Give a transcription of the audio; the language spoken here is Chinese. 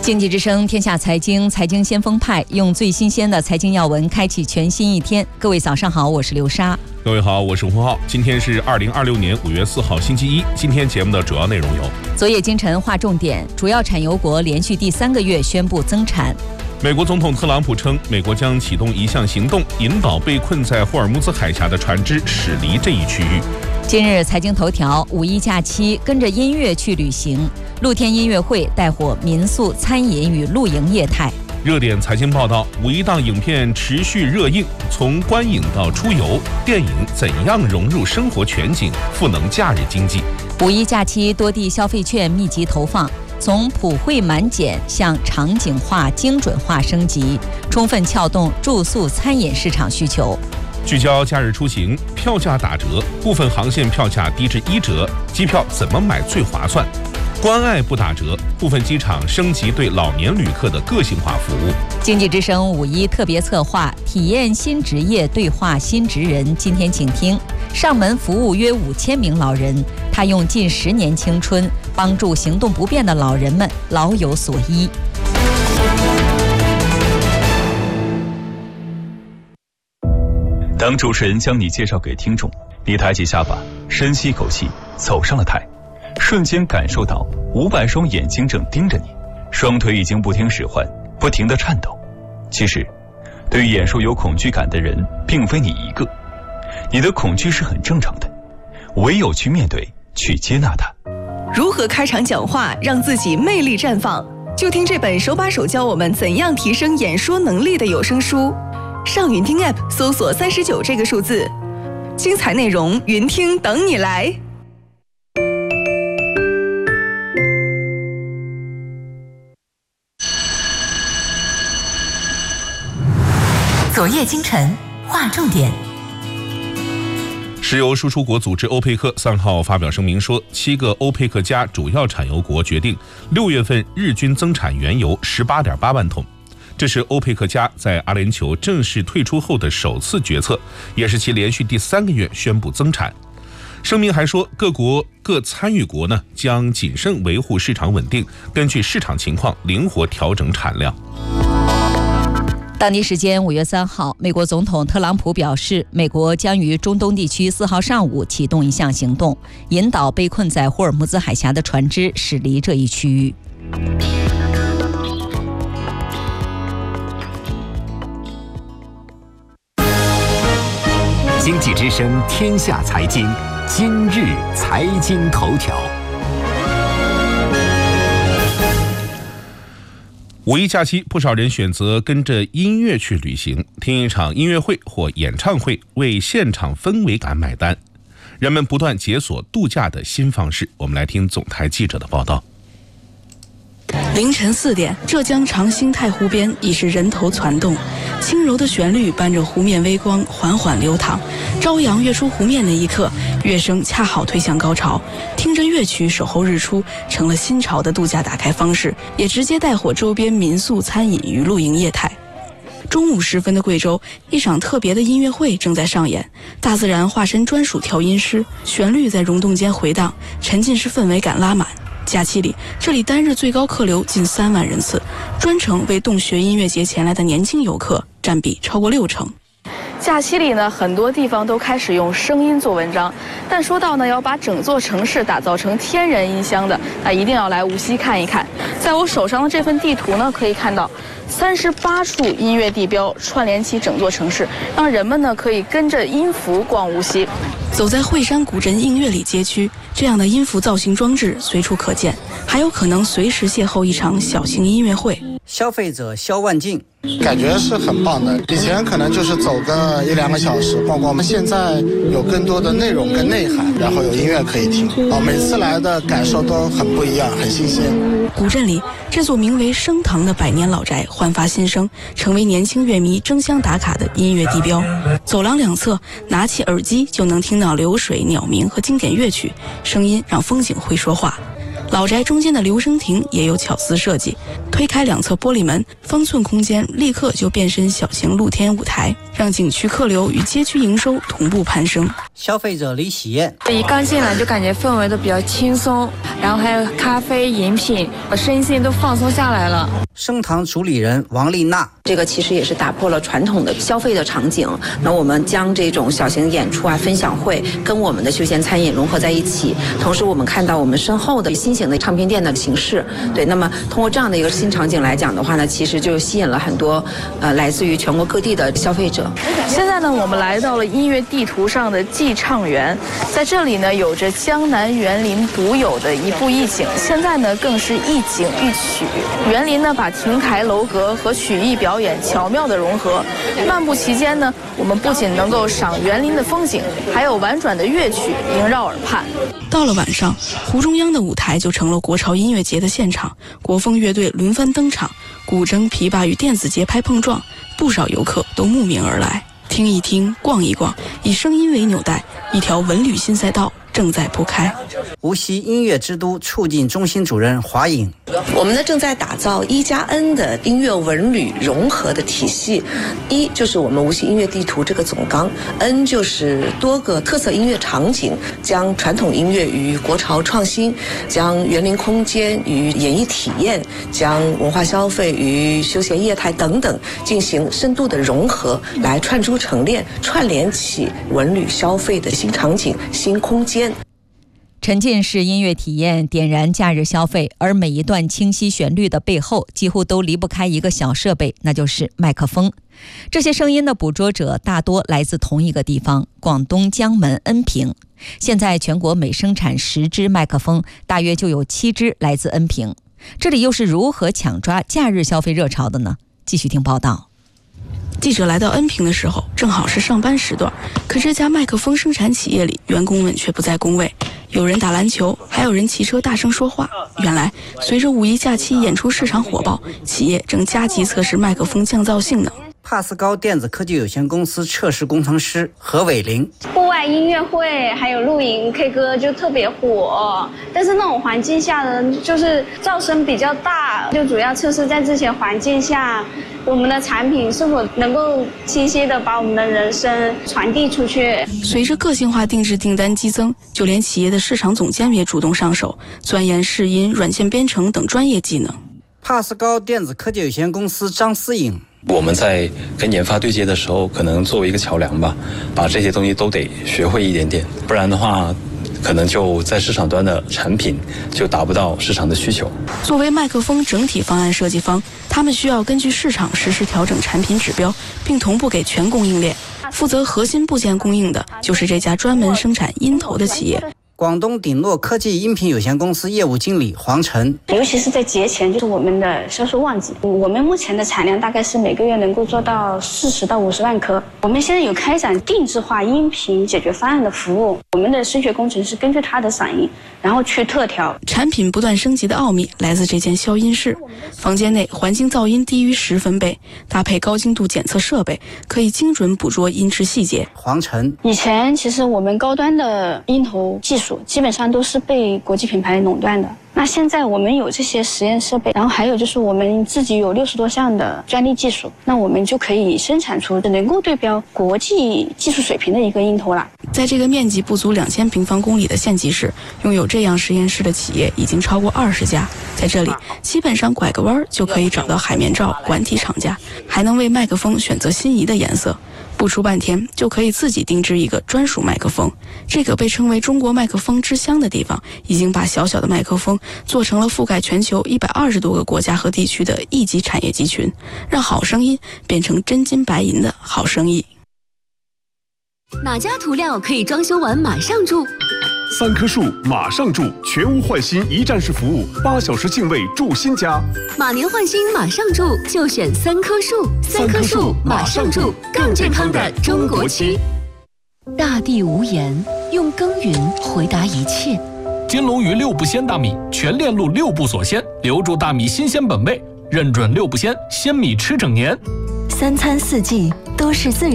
经济之声天下财经，财经先锋派，用最新鲜的财经要闻开启全新一天。各位早上好，我是刘莎。 各位好，我是洪浩。今天是2026年5月4号星期一。今天节目的主要内容有： 昨夜今晨划重点，主要产油国连续第3个月宣布增产。 美国总统特朗普称，美国将启动一项行动，引导被困在霍尔木兹海峡的船只驶离这一区域。 今日财经头条：五一假期跟着音乐去旅行，露天音乐会带火民宿、餐饮与露营业态。 热点财经报道：五一档影片持续热映，从观影到出游，电影怎样融入生活全景，赋能假日经济？ 五一假期多地消费券密集投放，从普惠满减向场景化、精准化升级，充分撬动住宿、餐饮市场需求。 聚焦假日出行，票价打折，部分航线票价低至1折，机票怎么买最划算？关爱不打折，部分机场升级对老年旅客的个性化服务。 经济之声五一特别策划，体验新职业，对话新职人。今天请听，上门服务约5000名老人，他用近10年青春帮助行动不便的老人们老有所依。 当主持人将你介绍给听众，你抬起下巴，深吸一口气，走上了台，瞬间感受到500双眼睛正盯着你，双腿已经不听使唤，不停地颤抖。其实，对于演说有恐惧感的人，并非你一个，你的恐惧是很正常的，唯有去面对，去接纳它。 如何开场讲话，让自己魅力绽放？就听这本手把手教我们怎样提升演说能力的有声书。上云听 App 搜索39这个数字，精彩内容云听等你来。 昨夜今晨划重点。 石油输出国组织欧佩克3号发表声明说，7个欧佩克加主要产油国决定6月份日均增产原油18.8万桶。这是欧佩克加在阿联酋正式退出后的首次决策，也是其连续第3个月宣布增产。声明还说，各参与国呢将谨慎维护市场稳定，根据市场情况灵活调整产量。 当地时间5月3号，美国总统特朗普表示，美国将于中东地区4号上午启动一项行动，引导被困在霍尔木兹海峡的船只驶离这一区域。 经济之声天下财经，今日财经头条。 五一假期，不少人选择跟着音乐去旅行，听一场音乐会或演唱会，为现场氛围感买单。人们不断解锁度假的新方式。我们来听总台记者的报道。 凌晨4点，浙江长兴太湖边已是人头攒动，轻柔的旋律伴着湖面微光缓缓流淌。朝阳跃出湖面的一刻，乐声恰好推向高潮，听着乐曲守候日出，成了新潮的度假打开方式，也直接带火周边民宿、餐饮与露营业态。中午时分的贵州，一场特别的音乐会正在上演，大自然化身专属调音师，旋律在溶洞间回荡，沉浸式氛围感拉满。假期里，这里单日最高客流近3万人次，专程为洞穴音乐节前来的年轻游客占比超过60%。 假期里呢，很多地方都开始用声音做文章，但说到呢，要把整座城市打造成天然音箱的，那一定要来无锡看一看。在我手上的这份地图呢，可以看到38处音乐地标串联起整座城市，让人们呢可以跟着音符逛无锡。 走在惠山古镇映月里街区，这样的音符造型装置随处可见，还有可能随时邂逅一场小型音乐会。 消费者肖万进， 感觉是很棒的。以前可能就是走个1-2个小时逛逛，现在有更多的内容跟内涵，然后有音乐可以听。每次来的感受都很不一样，很新鲜。 古镇里，这座名为升堂的百年老宅焕发新生，成为年轻乐迷争相打卡的音乐地标。走廊两侧，拿起耳机就能听到流水、鸟鸣和经典乐曲，声音让风景会说话。 老宅中间的留声亭也有巧思设计，推开两侧玻璃门，方寸空间立刻就变身小型露天舞台，让景区客流与街区营收同步攀升。 消费者离喜宴， 一刚进来就感觉氛围都比较轻松，然后还有咖啡饮品，我身心都放松下来了。 升堂主理人王丽娜， 这个其实也是打破了传统的消费的场景，那我们将这种小型演出啊、分享会跟我们的休闲餐饮融合在一起，同时我们看到我们身后的新型的唱片店的形式，对，那么通过这样的一个新场景来讲的话呢，其实就吸引了很多来自于全国各地的消费者。 现在呢，我们来到了音乐地图上的寄唱园，在这里呢，有着江南园林独有的一步一景，现在呢更是一景一曲。园林呢把亭台楼阁和曲艺表演巧妙的融合，漫步期间呢，我们不仅能够赏园林的风景，还有婉转的乐曲萦绕耳畔。 到了晚上，湖中央的舞台就成了国潮音乐节的现场，国风乐队轮番登场，古筝、琵琶与电子节拍碰撞，不少游客都慕名而来，听一听，逛一逛，以声音为纽带，一条文旅新赛道正在铺开。 无锡音乐之都促进中心主任华颖， 我们呢正在打造1+N 的音乐文旅融合的体系。一就是我们无锡音乐地图这个总纲 ，N 就是多个特色音乐场景，将传统音乐与国潮创新，将园林空间与演艺体验，将文化消费与休闲业态等等进行深度的融合，来串珠成链，串联起文旅消费的新场景、新空间。 沉浸式音乐体验点燃假日消费，而每一段清晰旋律的背后几乎都离不开一个小设备，那就是麦克风。这些声音的捕捉者大多来自同一个地方，广东江门恩平。现在全国每生产10支麦克风，大约就有7支来自恩平。这里又是如何抢抓假日消费热潮的呢？继续听报道。 记者来到恩平的时候，正好是上班时段，可这家麦克风生产企业里，员工们却不在工位，有人打篮球，还有人骑车大声说话。原来，随着5一假期演出市场火爆，企业正加急测试麦克风降噪性能。 帕斯高电子科技有限公司测试工程师何伟林， 户外音乐会还有露营 K 歌就特别火，但是那种环境下呢，就是噪声比较大，就主要测试在这些环境下，我们的产品是否能够清晰地把我们的人声传递出去。 随着个性化定制订单激增，就连企业的市场总监也主动上手，钻研试音、软件编程等专业技能。 帕斯高电子科技有限公司张思颖， 我们在跟研发对接的时候，可能作为一个桥梁吧，把这些东西都得学会一点点，不然的话可能就在市场端的产品就达不到市场的需求。 作为麦克风整体方案设计方，他们需要根据市场实时调整产品指标，并同步给全供应链。负责核心部件供应的就是这家专门生产音头的企业。 广东鼎诺科技音频有限公司业务经理黄晨， 尤其是在节前，就是我们的销售旺季，我们目前的产量大概是每个月能够做到40到50万颗。我们现在有开展定制化音频解决方案的服务，我们的声学工程师根据他的嗓音，然后去特调。 产品不断升级的奥秘来自这间消音室，房间内环境噪音低于10分贝，搭配高精度检测设备，可以精准捕捉音质细节。 黄晨， 以前其实我们高端的音头技术基本上都是被国际品牌垄断的，那现在我们有这些实验设备，然后还有就是我们自己有60多项的专利技术，那我们就可以生产出能够对标国际技术水平的一个音头了。 在这个面积不足2000平方公里的县级市，拥有这样实验室的企业已经超过20家。在这里，基本上拐个弯就可以找到海绵罩、管体厂家，还能为麦克风选择心仪的颜色。不出半天就可以自己定制一个专属麦克风。这个被称为中国麦克风之乡的地方，已经把小小的麦克风做成了覆盖全球120多个国家和地区的一级产业集群，让好声音变成真金白银的好生意。 哪家涂料可以装修完马上住 ？3棵树马上住，全屋换新一站式服务，8小时净位住新家。 马年换新马上住，就选3棵树。3棵树马上住，更健康的中国区。大地无言，用耕耘回答一切。 金龙鱼6不鲜大米，全链路6不锁鲜，留住大米新鲜本味，认准6不鲜，鲜米吃整年。 3餐4季都是自然。